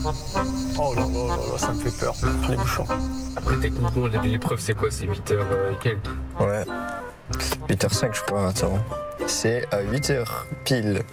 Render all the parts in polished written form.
Oh là là là là, ça me fait peur, les bouchons. Après, techniquement, l'épreuve, c'est quoi? C'est 8h et quelques. Ouais. 8h05, je crois, attends. C'est à 8h pile.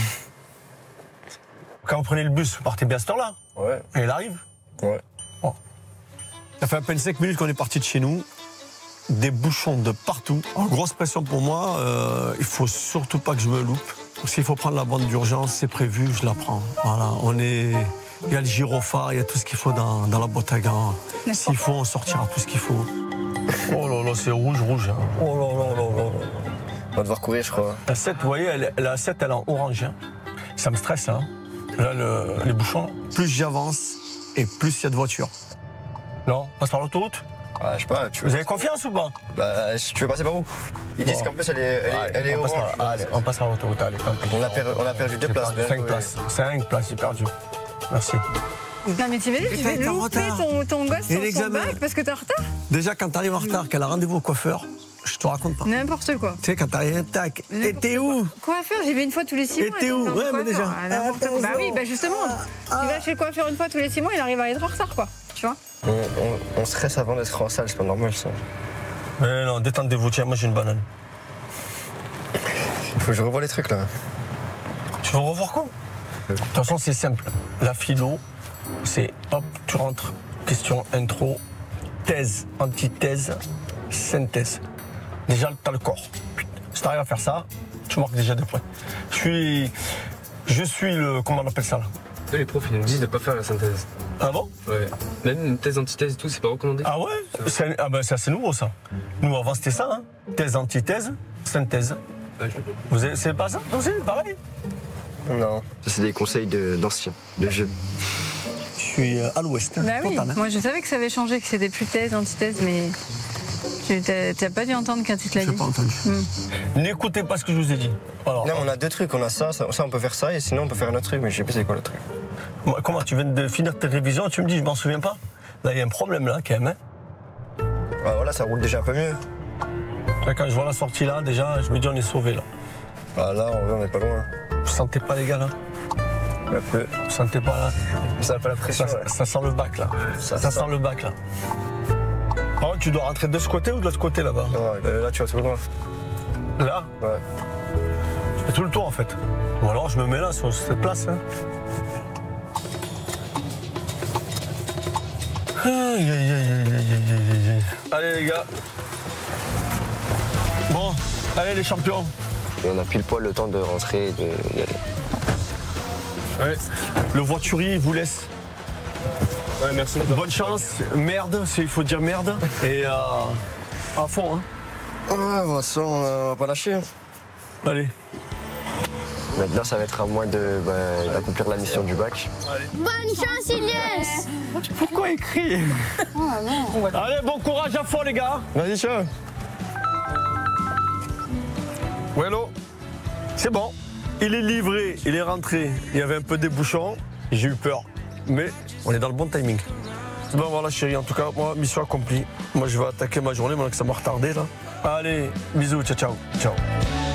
Quand vous prenez le bus, vous partez bien à cette heure-là. Ouais. Et il arrive. Ouais. Oh. Ça fait à peine 5 minutes qu'on est parti de chez nous. Des bouchons de partout. En grosse pression pour moi. Il faut surtout pas que je me loupe. S'il faut prendre la bande d'urgence, c'est prévu, je la prends. Voilà, il y a le gyrophare, il y a tout ce qu'il faut dans la boîte à gants. S'il faut, on sortira tout ce qu'il faut. Oh là là, c'est rouge, rouge. Hein. Oh là là là là. On va devoir courir, je crois. La 7, vous voyez, la 7, elle est en orange. Hein. Ça me stresse, hein. Là, les bouchons. Plus j'avance et plus il y a de voitures. Non, on passe par l'autoroute. Ah, je sais pas, Vous avez confiance ou pas? Bah, tu veux passer par où? Ils disent qu'en plus, elle est orange. Allez, on passe par l'autoroute, allez. On a perdu 2 places. 5 places. 5 places, j'ai perdu. Merci. Non mais tu vas louper ton gosse sur son bac parce que t'es en retard? Déjà, quand t'arrives en retard, qu'elle a rendez-vous au coiffeur, je te raconte pas. N'importe quoi. Tu sais, quand t'arrives, tac, et t'es où? Coiffeur, j'y vais une fois tous les 6 mois. Et t'es où? Ouais, mais déjà. Bah oui, bah justement. Tu vas chez le coiffeur une fois tous les 6 mois, il arrive à être en retard, quoi. Tu vois? On stresse avant d'être en salle, c'est pas normal ça. Mais non, détendez-vous, tiens, moi j'ai une banane. Faut que je revoie les trucs là. Tu veux revoir quoi? De toute façon, c'est simple. La philo, c'est hop, tu rentres, question intro, thèse, antithèse, synthèse. Déjà, t'as le corps. Si t'arrives à faire ça, tu marques déjà 2 points. Je suis le. Comment on appelle ça là? Les profs, ils nous disent de pas faire la synthèse. Ah bon? Ouais. Même une thèse, antithèse et tout, c'est pas recommandé. Ah ouais? C'est assez nouveau ça. Nous, avant, c'était ça, hein? Thèse, antithèse, synthèse. Vous savez pas ça? Non, c'est pareil. Non. Ça, c'est des conseils d'anciens, de jeunes. Je suis à l'ouest. Bah oui, total, hein. moi je savais que ça avait changé, que c'était plus thèse, antithèse, mais t'as pas dû entendre quand il te l'a dit. Je n'ai pas entendu. N'écoutez pas ce que je vous ai dit. Alors, non, on a 2 trucs, on a ça, on peut faire ça, et sinon on peut faire un autre truc, mais je sais plus c'est quoi le truc. Comment tu viens de finir tes révisions et tu me dis je m'en souviens pas? Là, il y a un problème là quand même. Hein. Ah, voilà, ça roule déjà un peu mieux. Là, quand je vois la sortie là, déjà, je me dis on est sauvé là. Ah là, on est pas loin. Vous sentez pas les gars là? Un peu. Vous sentez pas là? Ça n'a pas la pression. Ça sent le bac là. Ça sent le bac là. Par contre, tu dois rentrer de ce côté ou de l'autre côté là-bas? Non, là tu vas tout loin. Là? Ouais. Je fais tout le tour en fait. Ou alors je me mets là sur cette place. Hein. Aïe, aïe, aïe, aïe, aïe, aïe. Allez les gars. Bon, allez les champions. Et on a pile poil le temps de rentrer et d'y aller. Ouais. Le voiturier vous laisse. Ouais, merci. Bonne chance, merde, il faut dire merde. Et à fond, hein. Ouais, bon, ça, on va pas lâcher. Allez. Maintenant, ça va être à moi d'accomplir la mission du bac. Bonne chance, Ilias! Pourquoi écrire? Allez, bon courage à fond, les gars. Vas-y, ciao. Ouais, hello. C'est bon. Il est livré, il est rentré. Il y avait un peu des bouchons. J'ai eu peur. Mais on est dans le bon timing. Bon, voilà, chérie. En tout cas, moi, mission accomplie. Moi, je vais attaquer ma journée maintenant que ça m'a retardé, là. Allez, bisous, ciao, ciao. Ciao.